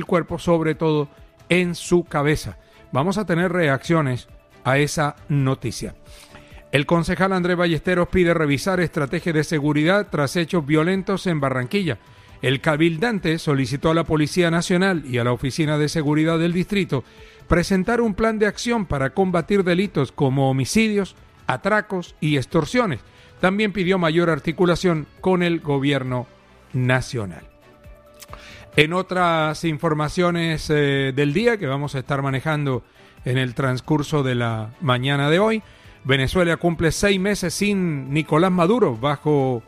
cuerpo, sobre todo en su cabeza. Vamos a tener reacciones a esa noticia. El concejal Andrés Ballesteros pide revisar estrategias de seguridad tras hechos violentos en Barranquilla. El cabildante solicitó a la Policía Nacional y a la Oficina de Seguridad del Distrito presentar un plan de acción para combatir delitos como homicidios, atracos y extorsiones. También pidió mayor articulación con el gobierno nacional. En otras informaciones del día que vamos a estar manejando en el transcurso de la mañana de hoy, Venezuela cumple 6 meses sin Nicolás Maduro bajo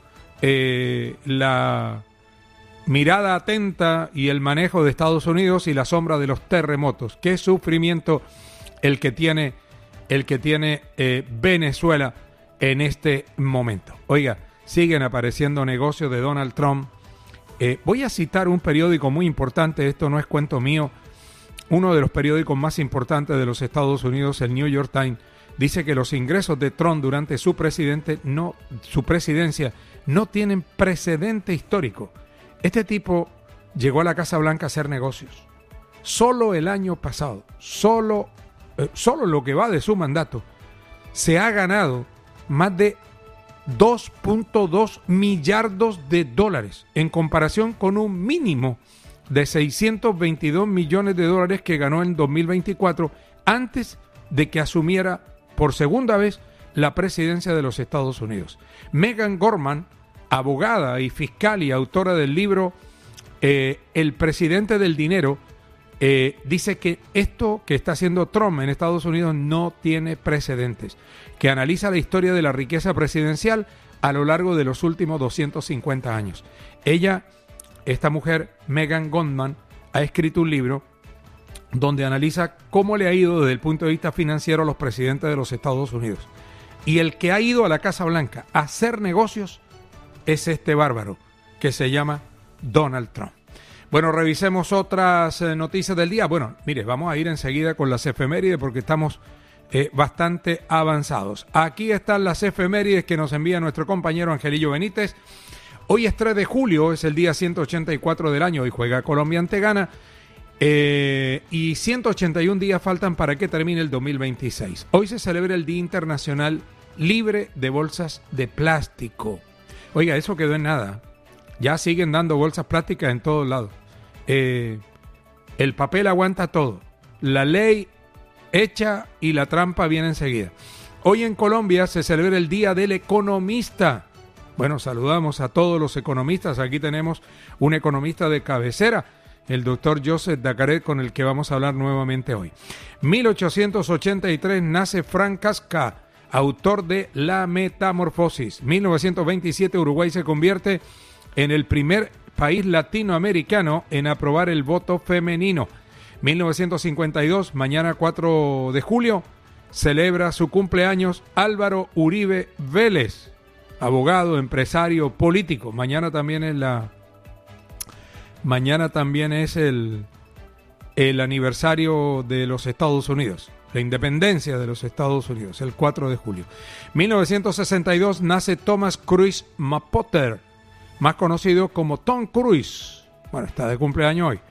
la mirada atenta y el manejo de Estados Unidos y la sombra de los terremotos. Qué sufrimiento el que tiene Venezuela en este momento. Oiga, siguen apareciendo negocios de Donald Trump. Voy a citar un periódico muy importante, esto no es cuento mío, uno de los periódicos más importantes de los Estados Unidos, el New York Times, dice que los ingresos de Trump durante su presidencia no tienen precedente histórico. Este tipo llegó a la Casa Blanca a hacer negocios. Solo el año pasado, solo lo que va de su mandato, se ha ganado más de 2.2 millardos de dólares en comparación con un mínimo de 622 millones de dólares que ganó en 2024 antes de que asumiera por segunda vez la presidencia de los Estados Unidos. Megan Gorman, abogada y fiscal y autora del libro El presidente del dinero, dice que esto que está haciendo Trump en Estados Unidos no tiene precedentes, que analiza la historia de la riqueza presidencial a lo largo de los últimos 250 años. Esta mujer, Megan Gorman, ha escrito un libro donde analiza cómo le ha ido desde el punto de vista financiero a los presidentes de los Estados Unidos. Y el que ha ido a la Casa Blanca a hacer negocios es este bárbaro que se llama Donald Trump. Bueno, revisemos otras noticias del día. Bueno, mire, vamos a ir enseguida con las efemérides porque estamos bastante avanzados. Aquí están las efemérides que nos envía nuestro compañero Angelillo Benítez. Hoy es 3 de julio, es el día 184 del año. Hoy juega Colombia ante Ghana. Y 181 días faltan para que termine el 2026. Hoy se celebra el Día Internacional Libre de Bolsas de Plástico. Oiga, eso quedó en nada. Ya siguen dando bolsas plásticas en todos lados. El papel aguanta todo. La ley hecha y la trampa viene enseguida. Hoy en Colombia se celebra el Día del Economista. Bueno, saludamos a todos los economistas. Aquí tenemos un economista de cabecera, el doctor Joseph Dacaret, con el que vamos a hablar nuevamente hoy. 1883 nace Frank Kafka, autor de La Metamorfosis. 1927 Uruguay se convierte en el primer país latinoamericano en aprobar el voto femenino. 1952, mañana 4 de julio, celebra su cumpleaños Álvaro Uribe Vélez, abogado, empresario, político. Mañana también es el aniversario de los Estados Unidos, la independencia de los Estados Unidos, el 4 de julio. 1962 nace Thomas Cruise Mapother, más conocido como Tom Cruise. Bueno, está de cumpleaños hoy.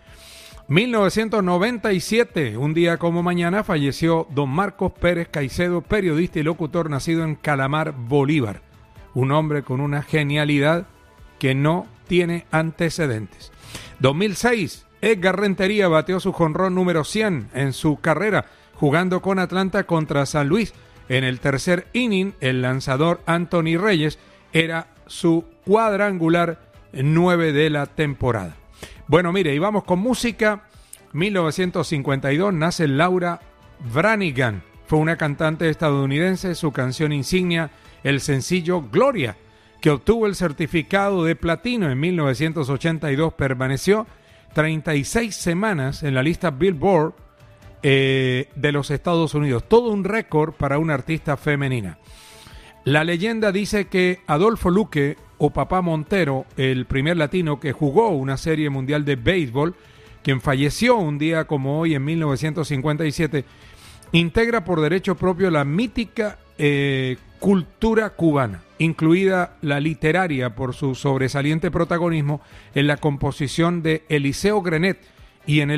1997, un día como mañana, falleció don Marcos Pérez Caicedo, periodista y locutor nacido en Calamar, Bolívar. Un hombre con una genialidad que no tiene antecedentes. 2006, Edgar Rentería bateó su jonrón número 100 en su carrera, jugando con Atlanta contra San Luis. En el tercer inning, el lanzador Anthony Reyes era su cuadrangular 9 de la temporada. Bueno, mire, y vamos con música. 1952 nace Laura Branigan. Fue una cantante estadounidense. Su canción insignia, el sencillo Gloria, que obtuvo el certificado de platino en 1982, permaneció 36 semanas en la lista Billboard de los Estados Unidos. Todo un récord para una artista femenina. La leyenda dice que Adolfo Luque o Papá Montero, el primer latino que jugó una serie mundial de béisbol, quien falleció un día como hoy en 1957, integra por derecho propio la mítica cultura cubana, incluida la literaria por su sobresaliente protagonismo en la composición de Eliseo Grenet y en el